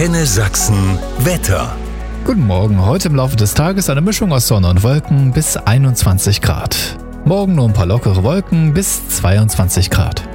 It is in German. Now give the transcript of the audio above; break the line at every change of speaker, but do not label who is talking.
Antenne Sachsen Wetter.
Guten Morgen, heute im Laufe des Tages eine Mischung aus Sonne und Wolken bis 21 Grad. Morgen nur ein paar lockere Wolken bis 22 Grad.